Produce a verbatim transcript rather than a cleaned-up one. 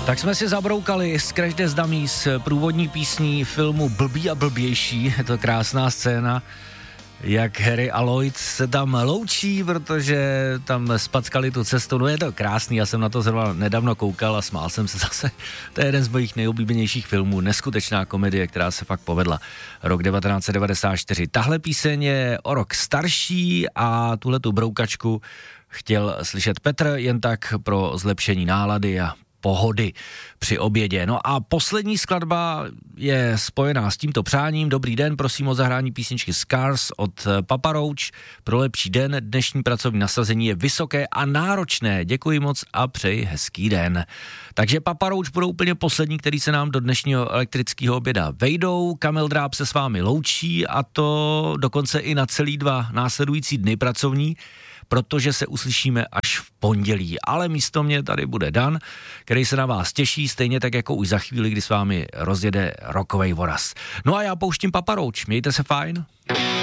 Tak jsme si zabroukali z Crash the Dummies průvodní písní filmu Blbý a blbější. Je to krásná scéna, jak Harry a Lloyd se tam loučí, protože tam spackali tu cestu. No je to krásný, já jsem na to zrovna nedávno koukal a smál jsem se zase. To je jeden z mojich nejoblíbenějších filmů, neskutečná komedie, která se fakt povedla. Rok devatenáct set devadesát čtyři. Tahle píseň je o rok starší a tuhletu broukačku chtěl slyšet Petr jen tak pro zlepšení nálady a pohody při obědě. No a poslední skladba je spojená s tímto přáním. Dobrý den, prosím o zahrání písničky Scars od Papa Roach. Pro lepší den, dnešní pracovní nasazení je vysoké a náročné. Děkuji moc a přeji hezký den. Takže Papa Roach budou úplně poslední, který se nám do dnešního elektrického oběda vejdou. Kamil Dráb se s vámi loučí a to dokonce i na celý dva následující dny pracovní, protože se uslyšíme až v pondělí. Ale místo mě tady bude Dan, který se na vás těší, stejně tak jako už za chvíli, kdy s vámi rozjede rokovej voraz. No a já pouštím Papa Roach. Mějte se fajn.